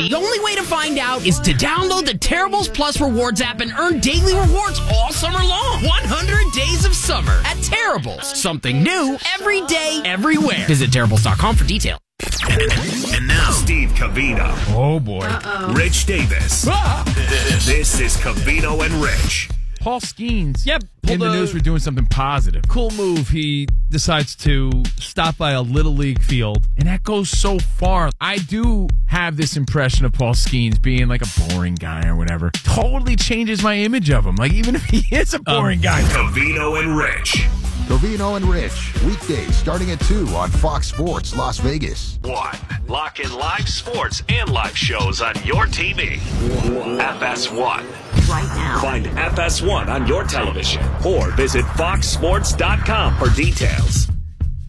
The only way to find out is to download the Terribles Plus Rewards app and earn daily rewards all summer long. 100 days of summer at Terribles. Something new every day, everywhere. Visit Terribles.com for details. And now, Steve Covino. Oh, boy. Rich Davis. This is Covino and Rich. Paul Skeens. Yep. In the news for doing something positive. Cool move. He decides to stop by a Little League field. And that goes so far. I do have this impression of Paul Skeens being like a boring guy or whatever. Totally changes my image of him. Like, even if he is a boring guy. Covino and Rich. Covino and Rich, weekdays starting at 2 on Fox Sports Las Vegas. 1. Lock in live sports and live shows on your TV. FS1. Right now. Find FS1 on your television or visit foxsports.com for details.